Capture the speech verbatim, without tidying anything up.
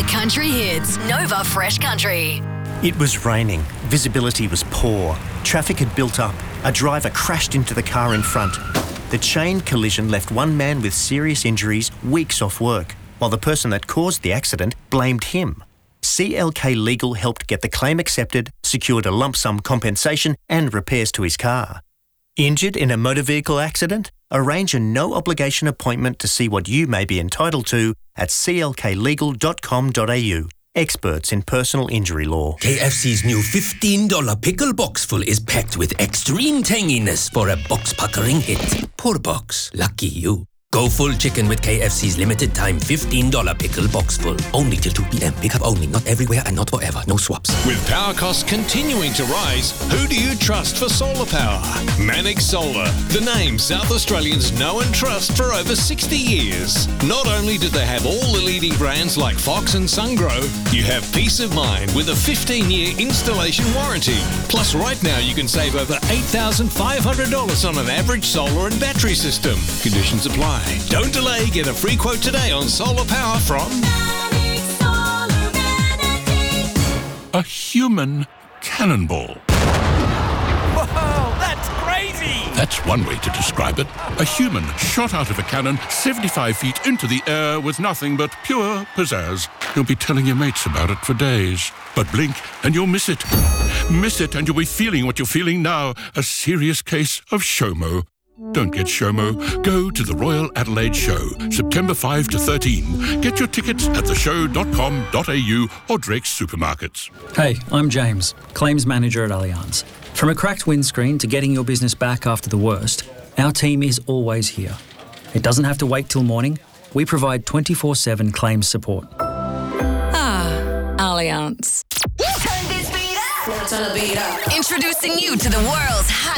country hits. Nova Fresh Country. It was raining. Visibility was poor. Traffic had built up. A driver crashed into the car in front. The chain collision left one man with serious injuries weeks off work, while the person that caused the accident blamed him. C L K Legal helped get the claim accepted, secured a lump sum compensation and repairs to his car. Injured in a motor vehicle accident? Arrange a no-obligation appointment to see what you may be entitled to at c l k legal dot com dot a u. Experts in personal injury law. K F C's new fifteen dollars pickle box full is packed with extreme tanginess for a box-puckering hit. Poor box. Lucky you. Go full chicken with K F C's limited time fifteen dollars pickle box full. Only till two p.m. Pick up only. Not everywhere and not forever. No swaps. With power costs continuing to rise, who do you trust for solar power? Manic Solar, the name South Australians know and trust for over sixty years. Not only do they have all the leading brands like Fox and SunGrow, you have peace of mind with a fifteen-year installation warranty. Plus, right now you can save over eight thousand five hundred dollars on an average solar and battery system. Conditions apply. Don't delay. Get a free quote today on solar power from Manic Solar Energy. A human cannonball. Whoa, that's crazy! That's one way to describe it. A human shot out of a cannon seventy-five feet into the air with nothing but pure pizzazz. You'll be telling your mates about it for days. But blink and you'll miss it. Miss it and you'll be feeling what you're feeling now. A serious case of SHOMO. Don't get SHOMO. Go to the Royal Adelaide Show, September fifth to thirteenth. Get your tickets at the show dot com dot a u or Drake's Supermarkets. Hey, I'm James, Claims Manager at Allianz. From a cracked windscreen to getting your business back after the worst, our team is always here. It doesn't have to wait till morning. We provide twenty-four seven claims support. Ah, Allianz. Turn this beat up. Now turn the beat up. Introducing you to the world's hottest